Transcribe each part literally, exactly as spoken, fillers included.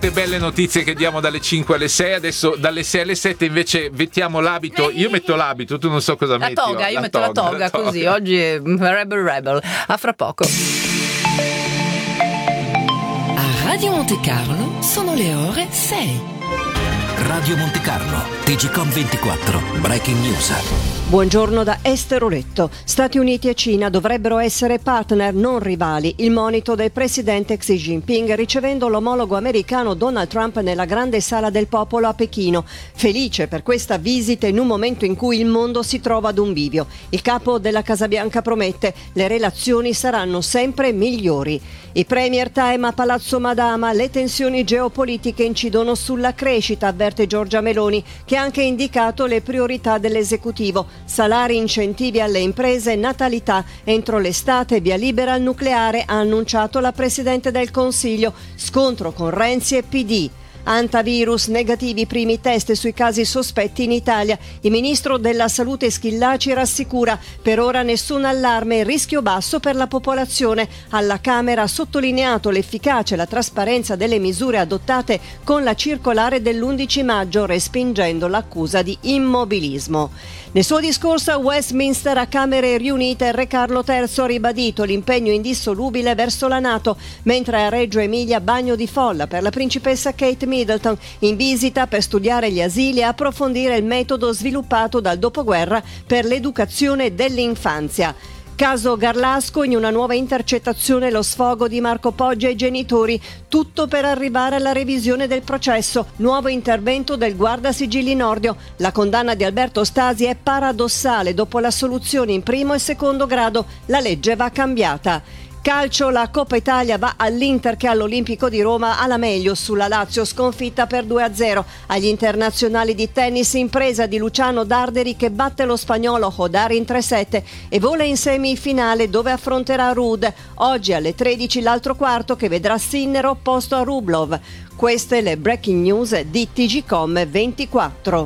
tante belle notizie che diamo dalle cinque alle sei. Adesso dalle sei alle sette invece mettiamo l'abito. Io metto l'abito, tu non so cosa la metti. Toga, io la metto toga, la toga, la toga così oggi è Rebel Rebel. A fra poco. A Radio Monte Carlo sono le ore sei. Radio Monte Carlo, T G Com ventiquattro, Breaking News. Buongiorno da Esther Oletto. Stati Uniti e Cina dovrebbero essere partner, non rivali. Il monito del presidente Xi Jinping ricevendo l'omologo americano Donald Trump nella grande sala del popolo a Pechino. Felice per questa visita in un momento in cui il mondo si trova ad un bivio. Il capo della Casa Bianca promette: le relazioni saranno sempre migliori. I premier time a Palazzo Madama, le tensioni geopolitiche incidono sulla crescita, avverte Giorgia Meloni, che ha anche indicato le priorità dell'esecutivo. Salari, incentivi alle imprese, natalità. Entro l'estate via libera al nucleare, ha annunciato la Presidente del Consiglio. Scontro con Renzi e P D. Antavirus, negativi i primi test sui casi sospetti in Italia. Il ministro della Salute Schillaci rassicura: per ora nessun allarme, rischio basso per la popolazione. Alla Camera ha sottolineato l'efficacia e la trasparenza delle misure adottate con la circolare dell'undici maggio, respingendo l'accusa di immobilismo. Nel suo discorso a Westminster a Camere riunite, il re Carlo terzo ha ribadito l'impegno indissolubile verso la NATO, mentre a Reggio Emilia bagno di folla per la principessa Kate Middleton, in visita per studiare gli asili e approfondire il metodo sviluppato dal dopoguerra per l'educazione dell'infanzia. Caso Garlasco, in una nuova intercettazione lo sfogo di Marco Poggi ai genitori, tutto per arrivare alla revisione del processo. Nuovo intervento del Guardasigilli Nordio. La condanna di Alberto Stasi è paradossale, dopo l'assoluzione in primo e secondo grado la legge va cambiata. Calcio, la Coppa Italia va all'Inter che all'Olimpico di Roma alla meglio sulla Lazio, sconfitta per due a zero. Agli internazionali di tennis, impresa di Luciano Darderi che batte lo spagnolo Hodar in tre sette e vola in semifinale dove affronterà Ruud. Oggi alle tredici l'altro quarto che vedrà Sinner opposto a Rublov. Queste le breaking news di T G Com ventiquattro.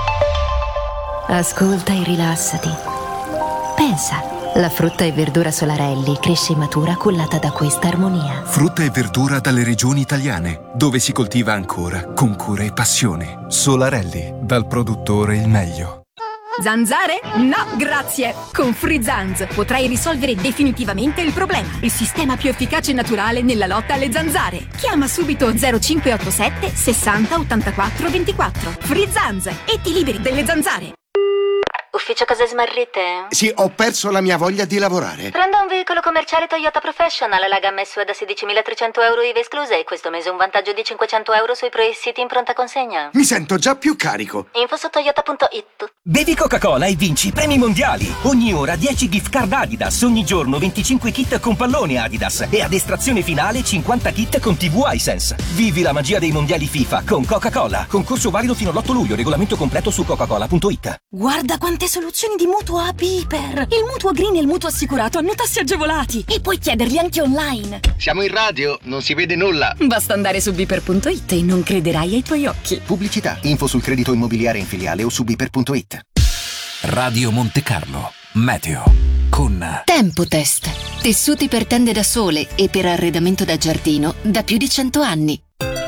Ascolta e rilassati. Pensa. La frutta e verdura Solarelli cresce e matura cullata da questa armonia. Frutta e verdura dalle regioni italiane, dove si coltiva ancora con cura e passione. Solarelli, dal produttore il meglio. Zanzare? No, grazie! Con Free Zanz potrai risolvere definitivamente il problema. Il sistema più efficace e naturale nella lotta alle zanzare. Chiama subito zero cinque otto sette sessanta ottantaquattro ventiquattro. Free Zanz e ti liberi delle zanzare. Ufficio cose smarrite? Sì, ho perso la mia voglia di lavorare. Prenda un veicolo commerciale Toyota Professional. La gamma è sua da sedicimilatrecento euro I V A escluse e questo mese un vantaggio di cinquecento euro sui pre-siti in pronta consegna. Mi sento già più carico. Info su toyota punto it. Bevi Coca-Cola e vinci premi mondiali. Ogni ora dieci gift card Adidas. Ogni giorno venticinque kit con pallone Adidas. E ad estrazione finale cinquanta kit con T V iSense. Vivi la magia dei mondiali FIFA con Coca-Cola. Concorso valido fino all'otto luglio. Regolamento completo su coca cola punto it. Guarda quante soluzioni di mutuo A P Iper. Il mutuo green e il mutuo assicurato hanno tassi agevolati e puoi chiederli anche online. Siamo in radio, non si vede nulla. Basta andare su biper punto it e non crederai ai tuoi occhi. Pubblicità, info sul credito immobiliare in filiale o su biper punto it. Radio Monte Carlo, meteo con Tempotest. Tessuti per tende da sole e per arredamento da giardino da più di cento anni.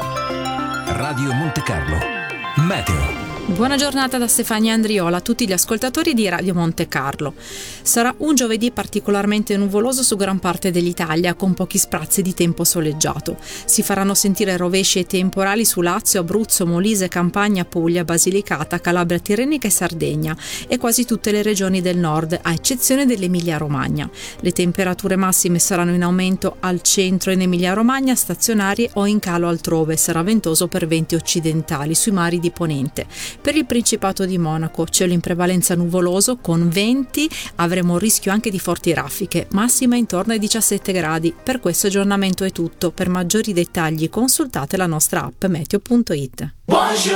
Radio Monte Carlo, meteo. Buona giornata da Stefania Andriola a tutti gli ascoltatori di Radio Monte Carlo. Sarà un giovedì particolarmente nuvoloso su gran parte dell'Italia, con pochi sprazzi di tempo soleggiato. Si faranno sentire rovesci e temporali su Lazio, Abruzzo, Molise, Campania, Puglia, Basilicata, Calabria Tirrenica e Sardegna e quasi tutte le regioni del nord, a eccezione dell'Emilia-Romagna. Le temperature massime saranno in aumento al centro in Emilia-Romagna, stazionarie o in calo altrove. Sarà ventoso per venti occidentali sui mari di Ponente. Per il Principato di Monaco cielo in prevalenza nuvoloso con venti, avremo il rischio anche di forti raffiche, massima intorno ai diciassette gradi. Per questo aggiornamento è tutto. Per maggiori dettagli consultate la nostra app meteo punto it.